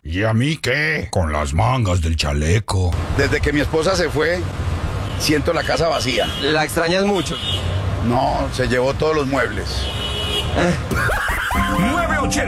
¿Y a mí qué? Con las mangas del chaleco. Desde que mi esposa se fue, siento la casa vacía. ¿La extrañas mucho? No, se llevó todos los muebles.